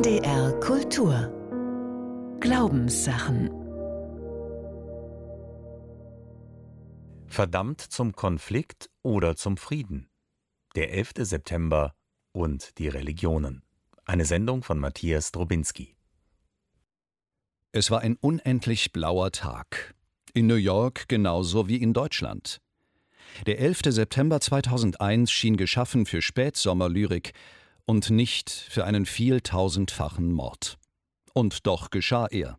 NDR Kultur Glaubenssachen. Verdammt zum Konflikt oder zum Frieden? Der 11. September und die Religionen. Eine Sendung von Matthias Drobinski. Es war ein unendlich blauer Tag. In New York genauso wie in Deutschland. Der 11. September 2001 schien geschaffen für Spätsommerlyrik und nicht für einen vieltausendfachen Mord. Und doch geschah er.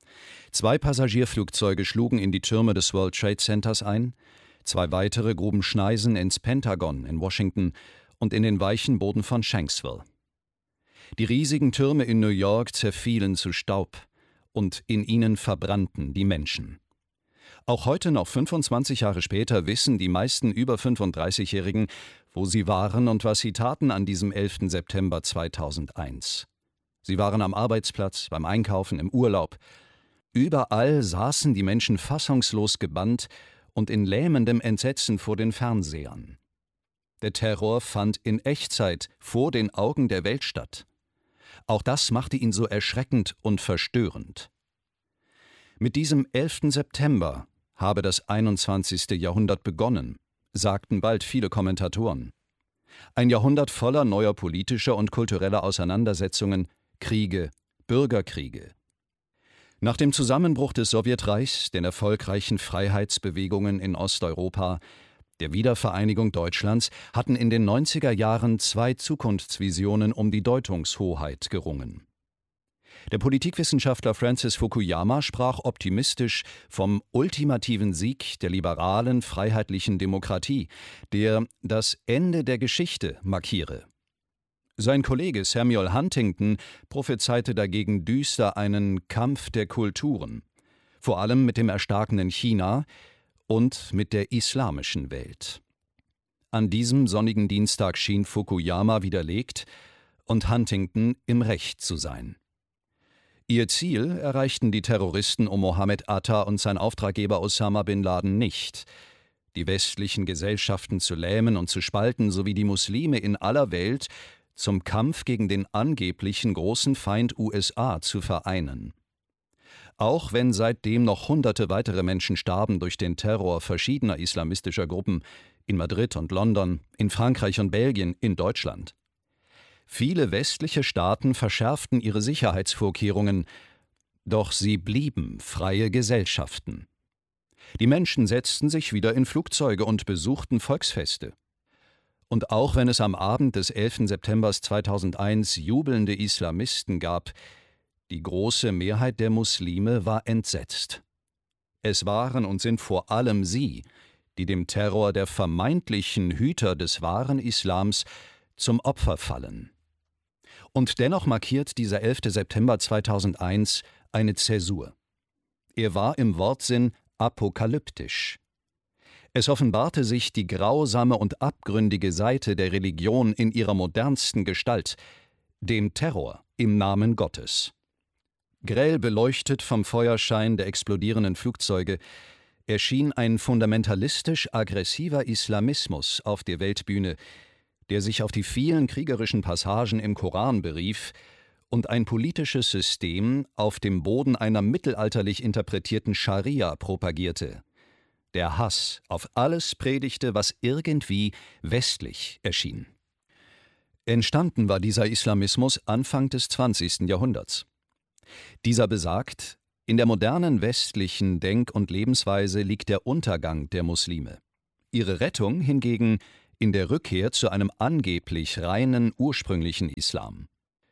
2 Passagierflugzeuge schlugen in die Türme des World Trade Centers ein, 2 weitere gruben Schneisen ins Pentagon in Washington und in den weichen Boden von Shanksville. Die riesigen Türme in New York zerfielen zu Staub und in ihnen verbrannten die Menschen. Auch heute noch 25 Jahre später wissen die meisten über 35-Jährigen, wo sie waren und was sie taten an diesem 11. September 2001. Sie waren am Arbeitsplatz, beim Einkaufen, im Urlaub. Überall saßen die Menschen fassungslos gebannt und in lähmendem Entsetzen vor den Fernsehern. Der Terror fand in Echtzeit vor den Augen der Welt statt. Auch das machte ihn so erschreckend und verstörend. Mit diesem 11. September habe das 21. Jahrhundert begonnen, sagten bald viele Kommentatoren. Ein Jahrhundert voller neuer politischer und kultureller Auseinandersetzungen, Kriege, Bürgerkriege. Nach dem Zusammenbruch des Sowjetreichs, den erfolgreichen Freiheitsbewegungen in Osteuropa, der Wiedervereinigung Deutschlands, hatten in den 90er Jahren 2 Zukunftsvisionen um die Deutungshoheit gerungen. Der Politikwissenschaftler Francis Fukuyama sprach optimistisch vom ultimativen Sieg der liberalen, freiheitlichen Demokratie, der das Ende der Geschichte markiere. Sein Kollege Samuel Huntington prophezeite dagegen düster einen Kampf der Kulturen, vor allem mit dem erstarkenden China und mit der islamischen Welt. An diesem sonnigen Dienstag schien Fukuyama widerlegt und Huntington im Recht zu sein. Ihr Ziel erreichten die Terroristen um Mohammed Atta und sein Auftraggeber Osama bin Laden nicht, die westlichen Gesellschaften zu lähmen und zu spalten, sowie die Muslime in aller Welt zum Kampf gegen den angeblichen großen Feind USA zu vereinen. Auch wenn seitdem noch Hunderte weitere Menschen starben durch den Terror verschiedener islamistischer Gruppen in Madrid und London, in Frankreich und Belgien, in Deutschland. Viele westliche Staaten verschärften ihre Sicherheitsvorkehrungen, doch sie blieben freie Gesellschaften. Die Menschen setzten sich wieder in Flugzeuge und besuchten Volksfeste. Und auch wenn es am Abend des 11. September 2001 jubelnde Islamisten gab, die große Mehrheit der Muslime war entsetzt. Es waren und sind vor allem sie, die dem Terror der vermeintlichen Hüter des wahren Islams zum Opfer fallen. Und dennoch markiert dieser 11. September 2001 eine Zäsur. Er war im Wortsinn apokalyptisch. Es offenbarte sich die grausame und abgründige Seite der Religion in ihrer modernsten Gestalt, dem Terror im Namen Gottes. Grell beleuchtet vom Feuerschein der explodierenden Flugzeuge erschien ein fundamentalistisch aggressiver Islamismus auf der Weltbühne, der sich auf die vielen kriegerischen Passagen im Koran berief und ein politisches System auf dem Boden einer mittelalterlich interpretierten Scharia propagierte, der Hass auf alles predigte, was irgendwie westlich erschien. Entstanden war dieser Islamismus Anfang des 20. Jahrhunderts. Dieser besagt, in der modernen westlichen Denk- und Lebensweise liegt der Untergang der Muslime. Ihre Rettung hingegen in der Rückkehr zu einem angeblich reinen, ursprünglichen Islam.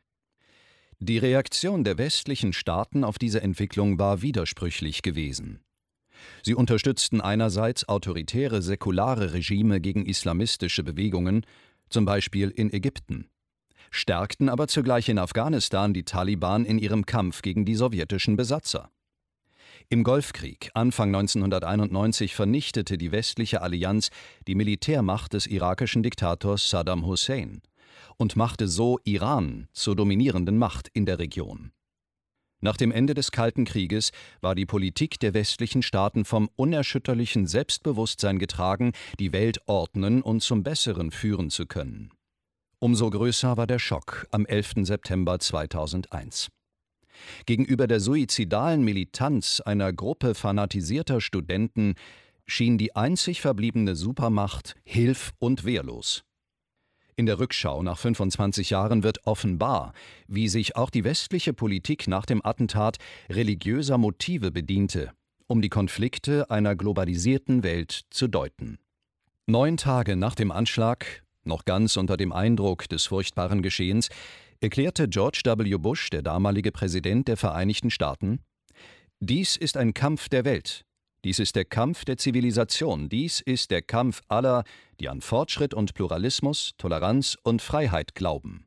Die Reaktion der westlichen Staaten auf diese Entwicklung war widersprüchlich gewesen. Sie unterstützten einerseits autoritäre, säkulare Regime gegen islamistische Bewegungen, zum Beispiel in Ägypten, stärkten aber zugleich in Afghanistan die Taliban in ihrem Kampf gegen die sowjetischen Besatzer. Im Golfkrieg Anfang 1991 vernichtete die westliche Allianz die Militärmacht des irakischen Diktators Saddam Hussein und machte so Iran zur dominierenden Macht in der Region. Nach dem Ende des Kalten Krieges war die Politik der westlichen Staaten vom unerschütterlichen Selbstbewusstsein getragen, die Welt ordnen und zum Besseren führen zu können. Umso größer war der Schock am 11. September 2001. Gegenüber der suizidalen Militanz einer Gruppe fanatisierter Studenten schien die einzig verbliebene Supermacht hilf- und wehrlos. In der Rückschau nach 25 Jahren wird offenbar, wie sich auch die westliche Politik nach dem Attentat religiöser Motive bediente, um die Konflikte einer globalisierten Welt zu deuten. 9 Tage nach dem Anschlag, noch ganz unter dem Eindruck des furchtbaren Geschehens, erklärte George W. Bush, der damalige Präsident der Vereinigten Staaten: Dies ist ein Kampf der Welt. Dies ist der Kampf der Zivilisation. Dies ist der Kampf aller, die an Fortschritt und Pluralismus, Toleranz und Freiheit glauben.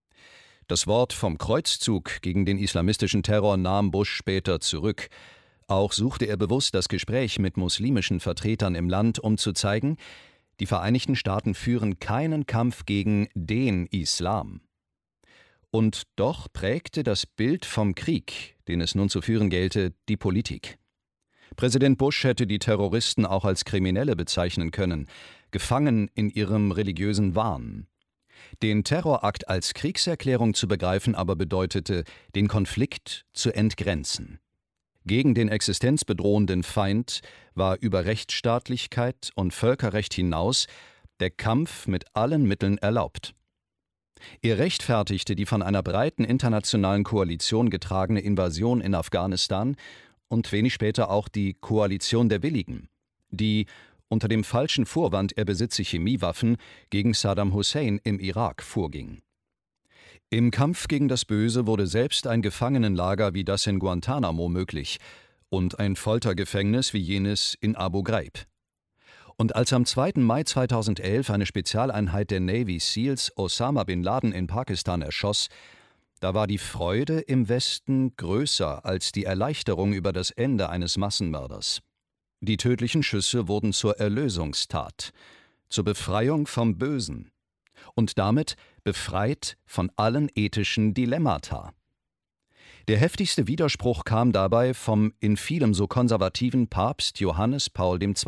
Das Wort vom Kreuzzug gegen den islamistischen Terror nahm Bush später zurück. Auch suchte er bewusst das Gespräch mit muslimischen Vertretern im Land, um zu zeigen, die Vereinigten Staaten führen keinen Kampf gegen den Islam. Und doch prägte das Bild vom Krieg, den es nun zu führen gelte, die Politik. Präsident Bush hätte die Terroristen auch als Kriminelle bezeichnen können, gefangen in ihrem religiösen Wahn. Den Terrorakt als Kriegserklärung zu begreifen aber bedeutete, den Konflikt zu entgrenzen. Gegen den existenzbedrohenden Feind war über Rechtsstaatlichkeit und Völkerrecht hinaus der Kampf mit allen Mitteln erlaubt. Er rechtfertigte die von einer breiten internationalen Koalition getragene Invasion in Afghanistan und wenig später auch die Koalition der Willigen, die unter dem falschen Vorwand, er besitze Chemiewaffen, gegen Saddam Hussein im Irak vorging. Im Kampf gegen das Böse wurde selbst ein Gefangenenlager wie das in Guantanamo möglich und ein Foltergefängnis wie jenes in Abu Ghraib. Und als am 2. Mai 2011 eine Spezialeinheit der Navy Seals Osama bin Laden in Pakistan erschoss, da war die Freude im Westen größer als die Erleichterung über das Ende eines Massenmörders. Die tödlichen Schüsse wurden zur Erlösungstat, zur Befreiung vom Bösen und damit befreit von allen ethischen Dilemmata. Der heftigste Widerspruch kam dabei vom in vielem so konservativen Papst Johannes Paul II.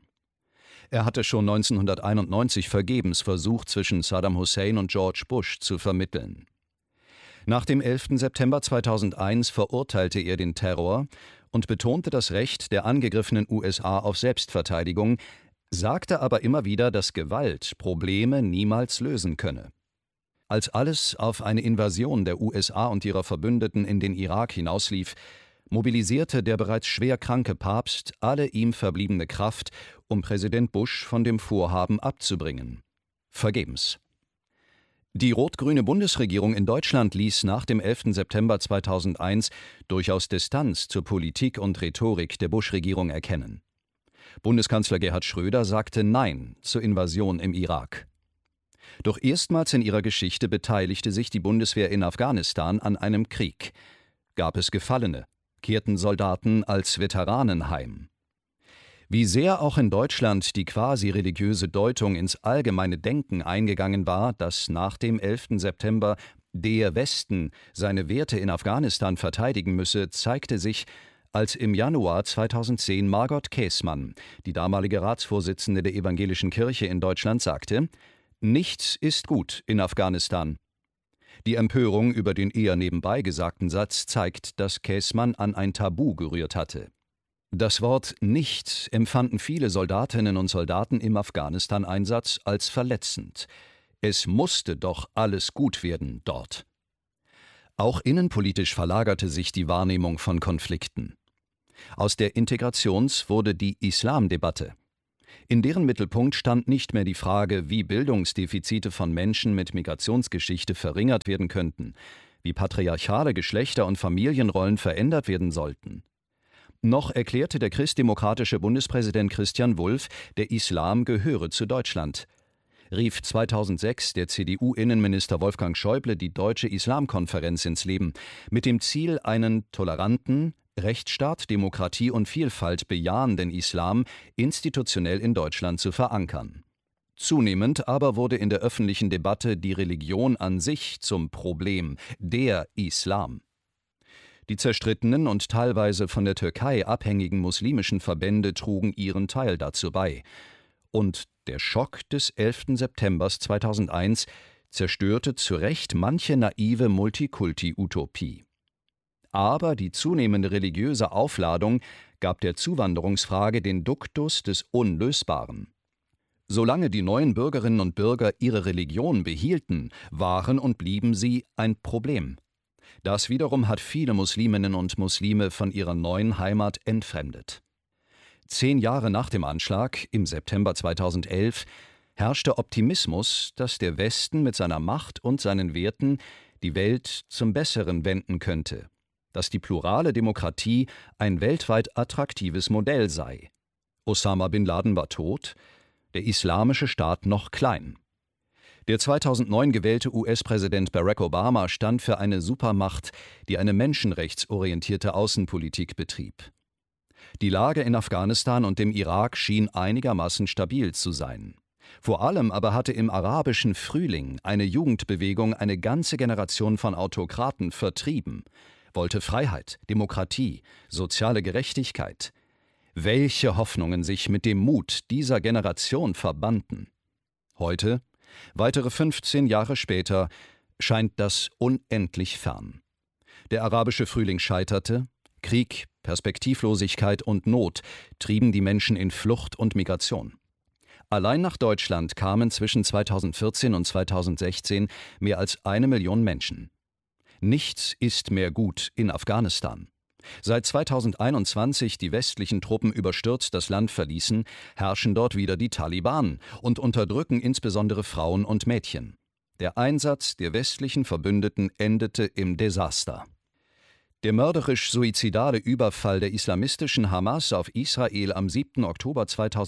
Er hatte schon 1991 vergebens versucht, zwischen Saddam Hussein und George Bush zu vermitteln. Nach dem 11. September 2001 verurteilte er den Terror und betonte das Recht der angegriffenen USA auf Selbstverteidigung, sagte aber immer wieder, dass Gewalt Probleme niemals lösen könne. Als alles auf eine Invasion der USA und ihrer Verbündeten in den Irak hinauslief, mobilisierte der bereits schwer kranke Papst alle ihm verbliebene Kraft, um Präsident Bush von dem Vorhaben abzubringen. Vergebens. Die rot-grüne Bundesregierung in Deutschland ließ nach dem 11. September 2001 durchaus Distanz zur Politik und Rhetorik der Bush-Regierung erkennen. Bundeskanzler Gerhard Schröder sagte Nein zur Invasion im Irak. Doch erstmals in ihrer Geschichte beteiligte sich die Bundeswehr in Afghanistan an einem Krieg. Gab es Gefallene, kehrten Soldaten als Veteranen heim. Wie sehr auch in Deutschland die quasi-religiöse Deutung ins allgemeine Denken eingegangen war, dass nach dem 11. September der Westen seine Werte in Afghanistan verteidigen müsse, zeigte sich, als im Januar 2010 Margot Käßmann, die damalige Ratsvorsitzende der Evangelischen Kirche in Deutschland, sagte: Nichts ist gut in Afghanistan. Die Empörung über den eher nebenbei gesagten Satz zeigt, dass Käßmann an ein Tabu gerührt hatte. Das Wort »nicht« empfanden viele Soldatinnen und Soldaten im Afghanistan-Einsatz als verletzend. Es musste doch alles gut werden dort. Auch innenpolitisch verlagerte sich die Wahrnehmung von Konflikten. Aus der Integrations- wurde die Islamdebatte. In deren Mittelpunkt stand nicht mehr die Frage, wie Bildungsdefizite von Menschen mit Migrationsgeschichte verringert werden könnten, wie patriarchale Geschlechter- und Familienrollen verändert werden sollten. Noch erklärte der christdemokratische Bundespräsident Christian Wulff, der Islam gehöre zu Deutschland. Rief 2006 der CDU-Innenminister Wolfgang Schäuble die Deutsche Islamkonferenz ins Leben, mit dem Ziel, einen toleranten, Rechtsstaat, Demokratie und Vielfalt bejahenden Islam institutionell in Deutschland zu verankern. Zunehmend aber wurde in der öffentlichen Debatte die Religion an sich zum Problem, der Islam. Die zerstrittenen und teilweise von der Türkei abhängigen muslimischen Verbände trugen ihren Teil dazu bei. Und der Schock des 11. September 2001 zerstörte zu Recht manche naive Multikulti-Utopie. Aber die zunehmende religiöse Aufladung gab der Zuwanderungsfrage den Duktus des Unlösbaren. Solange die neuen Bürgerinnen und Bürger ihre Religion behielten, waren und blieben sie ein Problem. Das wiederum hat viele Musliminnen und Muslime von ihrer neuen Heimat entfremdet. 10 Jahre nach dem Anschlag, im September 2011, herrschte Optimismus, dass der Westen mit seiner Macht und seinen Werten die Welt zum Besseren wenden könnte, dass die plurale Demokratie ein weltweit attraktives Modell sei. Osama bin Laden war tot, der Islamische Staat noch klein. Der 2009 gewählte US-Präsident Barack Obama stand für eine Supermacht, die eine menschenrechtsorientierte Außenpolitik betrieb. Die Lage in Afghanistan und dem Irak schien einigermaßen stabil zu sein. Vor allem aber hatte im arabischen Frühling eine Jugendbewegung eine ganze Generation von Autokraten vertrieben, wollte Freiheit, Demokratie, soziale Gerechtigkeit. Welche Hoffnungen sich mit dem Mut dieser Generation verbanden. Heute, weitere 15 Jahre später, scheint das unendlich fern. Der arabische Frühling scheiterte, Krieg, Perspektivlosigkeit und Not trieben die Menschen in Flucht und Migration. Allein nach Deutschland kamen zwischen 2014 und 2016 mehr als 1 Million Menschen. Nichts ist mehr gut in Afghanistan. Seit 2021 die westlichen Truppen überstürzt das Land verließen, herrschen dort wieder die Taliban und unterdrücken insbesondere Frauen und Mädchen. Der Einsatz der westlichen Verbündeten endete im Desaster. Der mörderisch-suizidale Überfall der islamistischen Hamas auf Israel am 7. Oktober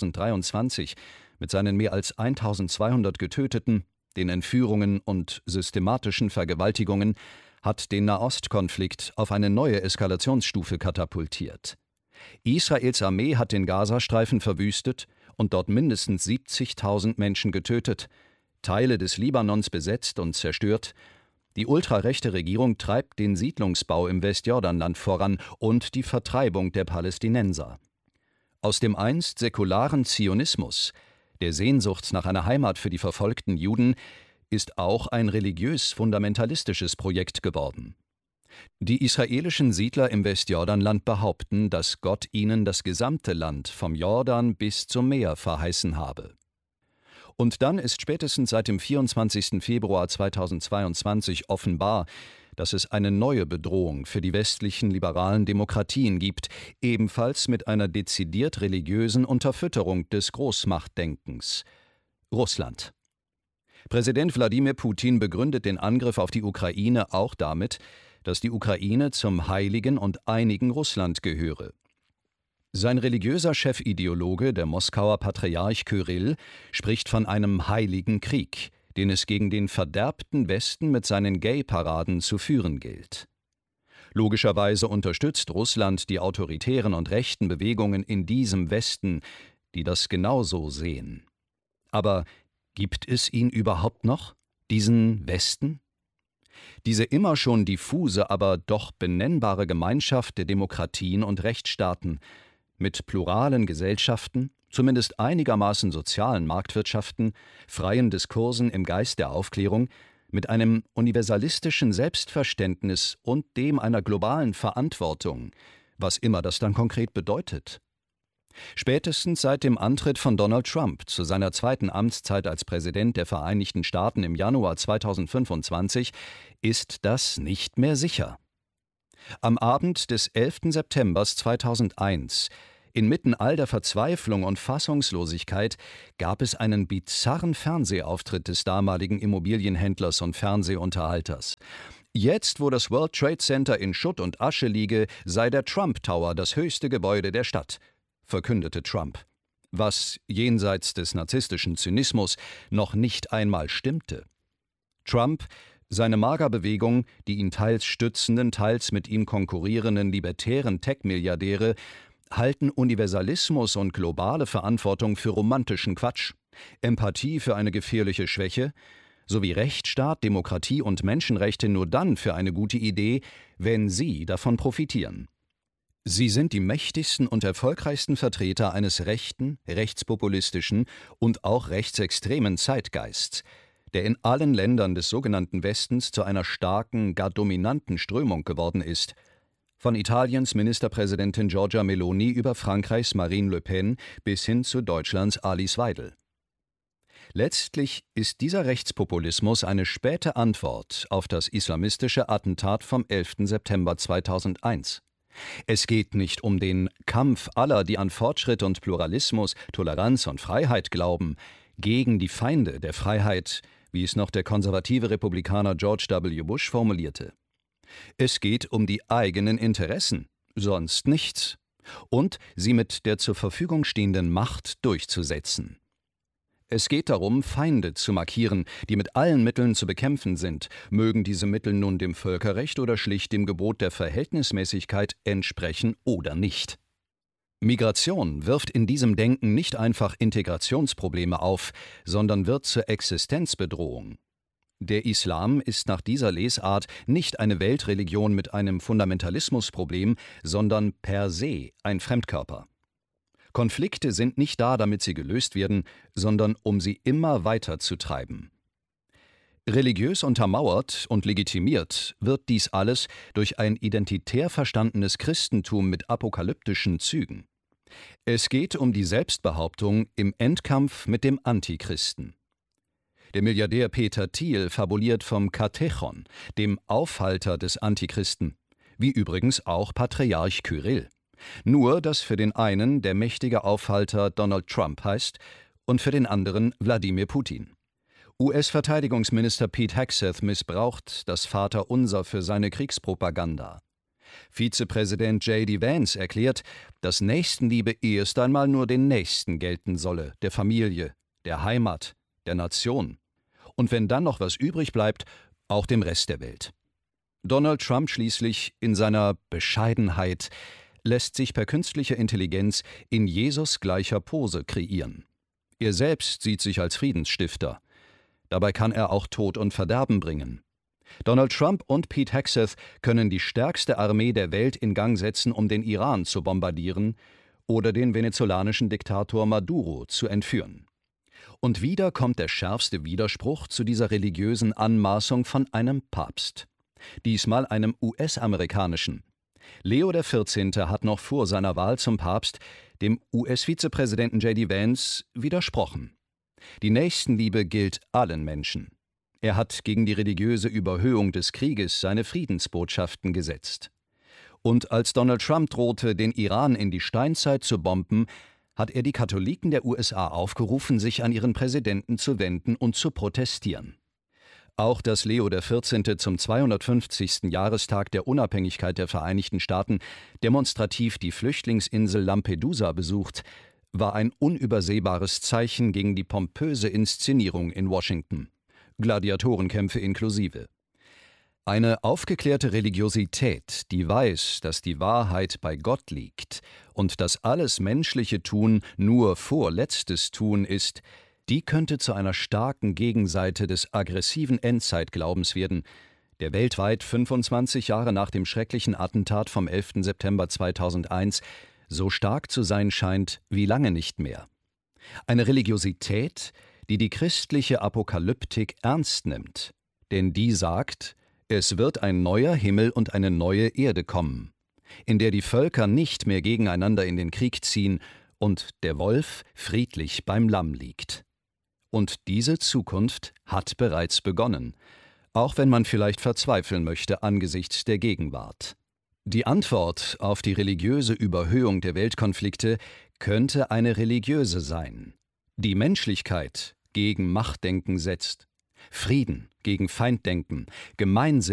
2023 mit seinen mehr als 1200 Getöteten, den Entführungen und systematischen Vergewaltigungen hat den Nahostkonflikt auf eine neue Eskalationsstufe katapultiert. Israels Armee hat den Gazastreifen verwüstet und dort mindestens 70.000 Menschen getötet, Teile des Libanons besetzt und zerstört. Die ultrarechte Regierung treibt den Siedlungsbau im Westjordanland voran und die Vertreibung der Palästinenser. Aus dem einst säkularen Zionismus, der Sehnsucht nach einer Heimat für die verfolgten Juden, ist auch ein religiös-fundamentalistisches Projekt geworden. Die israelischen Siedler im Westjordanland behaupten, dass Gott ihnen das gesamte Land vom Jordan bis zum Meer verheißen habe. Und dann ist spätestens seit dem 24. Februar 2022 offenbar, dass es eine neue Bedrohung für die westlichen liberalen Demokratien gibt, ebenfalls mit einer dezidiert religiösen Unterfütterung des Großmachtdenkens: Russland. Präsident Wladimir Putin begründet den Angriff auf die Ukraine auch damit, dass die Ukraine zum heiligen und einigen Russland gehöre. Sein religiöser Chefideologe, der Moskauer Patriarch Kyrill, spricht von einem heiligen Krieg, den es gegen den verderbten Westen mit seinen Gay-Paraden zu führen gilt. Logischerweise unterstützt Russland die autoritären und rechten Bewegungen in diesem Westen, die das genauso sehen. Aber gibt es ihn überhaupt noch, diesen Westen? Diese immer schon diffuse, aber doch benennbare Gemeinschaft der Demokratien und Rechtsstaaten mit pluralen Gesellschaften, zumindest einigermaßen sozialen Marktwirtschaften, freien Diskursen im Geist der Aufklärung, mit einem universalistischen Selbstverständnis und dem einer globalen Verantwortung, was immer das dann konkret bedeutet. Spätestens seit dem Antritt von Donald Trump zu seiner zweiten Amtszeit als Präsident der Vereinigten Staaten im Januar 2025 ist das nicht mehr sicher. Am Abend des 11. September 2001, inmitten all der Verzweiflung und Fassungslosigkeit, gab es einen bizarren Fernsehauftritt des damaligen Immobilienhändlers und Fernsehunterhalters. Jetzt, wo das World Trade Center in Schutt und Asche liege, sei der Trump Tower das höchste Gebäude der Stadt, verkündete Trump, was jenseits des narzisstischen Zynismus noch nicht einmal stimmte. Trump, seine Magerbewegung, die ihn teils stützenden, teils mit ihm konkurrierenden libertären Tech-Milliardäre, halten Universalismus und globale Verantwortung für romantischen Quatsch, Empathie für eine gefährliche Schwäche, sowie Rechtsstaat, Demokratie und Menschenrechte nur dann für eine gute Idee, wenn sie davon profitieren. Sie sind die mächtigsten und erfolgreichsten Vertreter eines rechten, rechtspopulistischen und auch rechtsextremen Zeitgeists, der in allen Ländern des sogenannten Westens zu einer starken, gar dominanten Strömung geworden ist. Von Italiens Ministerpräsidentin Giorgia Meloni über Frankreichs Marine Le Pen bis hin zu Deutschlands Alice Weidel. Letztlich ist dieser Rechtspopulismus eine späte Antwort auf das islamistische Attentat vom 11. September 2001. Es geht nicht um den Kampf aller, die an Fortschritt und Pluralismus, Toleranz und Freiheit glauben, gegen die Feinde der Freiheit, wie es noch der konservative Republikaner George W. Bush formulierte. Es geht um die eigenen Interessen, sonst nichts, und sie mit der zur Verfügung stehenden Macht durchzusetzen. Es geht darum, Feinde zu markieren, die mit allen Mitteln zu bekämpfen sind, mögen diese Mittel nun dem Völkerrecht oder schlicht dem Gebot der Verhältnismäßigkeit entsprechen oder nicht. Migration wirft in diesem Denken nicht einfach Integrationsprobleme auf, sondern wird zur Existenzbedrohung. Der Islam ist nach dieser Lesart nicht eine Weltreligion mit einem Fundamentalismusproblem, sondern per se ein Fremdkörper. Konflikte sind nicht da, damit sie gelöst werden, sondern um sie immer weiter zu treiben. Religiös untermauert und legitimiert wird dies alles durch ein identitär verstandenes Christentum mit apokalyptischen Zügen. Es geht um die Selbstbehauptung im Endkampf mit dem Antichristen. Der Milliardär Peter Thiel fabuliert vom Katechon, dem Aufhalter des Antichristen, wie übrigens auch Patriarch Kyrill. Nur, dass für den einen der mächtige Aufhalter Donald Trump heißt und für den anderen Wladimir Putin. US-Verteidigungsminister Pete Hegseth missbraucht das Vaterunser für seine Kriegspropaganda. Vizepräsident J.D. Vance erklärt, dass Nächstenliebe erst einmal nur den Nächsten gelten solle, der Familie, der Heimat, der Nation. Und wenn dann noch was übrig bleibt, auch dem Rest der Welt. Donald Trump schließlich in seiner Bescheidenheit lässt sich per künstlicher Intelligenz in Jesus gleicher Pose kreieren. Er selbst sieht sich als Friedensstifter. Dabei kann er auch Tod und Verderben bringen. Donald Trump und Pete Hegseth können die stärkste Armee der Welt in Gang setzen, um den Iran zu bombardieren oder den venezolanischen Diktator Maduro zu entführen. Und wieder kommt der schärfste Widerspruch zu dieser religiösen Anmaßung von einem Papst. Diesmal einem US-amerikanischen. Leo XIV. Hat noch vor seiner Wahl zum Papst dem US-Vizepräsidenten J.D. Vance widersprochen. Die Nächstenliebe gilt allen Menschen. Er hat gegen die religiöse Überhöhung des Krieges seine Friedensbotschaften gesetzt. Und als Donald Trump drohte, den Iran in die Steinzeit zu bomben, hat er die Katholiken der USA aufgerufen, sich an ihren Präsidenten zu wenden und zu protestieren. Auch dass Leo XIV. Zum 250. Jahrestag der Unabhängigkeit der Vereinigten Staaten demonstrativ die Flüchtlingsinsel Lampedusa besucht, war ein unübersehbares Zeichen gegen die pompöse Inszenierung in Washington. Gladiatorenkämpfe inklusive. Eine aufgeklärte Religiosität, die weiß, dass die Wahrheit bei Gott liegt und dass alles menschliche Tun nur vorletztes Tun ist, die könnte zu einer starken Gegenseite des aggressiven Endzeitglaubens werden, der weltweit 25 Jahre nach dem schrecklichen Attentat vom 11. September 2001 so stark zu sein scheint wie lange nicht mehr. Eine Religiosität, die die christliche Apokalyptik ernst nimmt, denn die sagt, es wird ein neuer Himmel und eine neue Erde kommen, in der die Völker nicht mehr gegeneinander in den Krieg ziehen und der Wolf friedlich beim Lamm liegt. Und diese Zukunft hat bereits begonnen, auch wenn man vielleicht verzweifeln möchte angesichts der Gegenwart. Die Antwort auf die religiöse Überhöhung der Weltkonflikte könnte eine religiöse sein, die Menschlichkeit gegen Machtdenken setzt, Frieden gegen Feinddenken, Gemeinsinn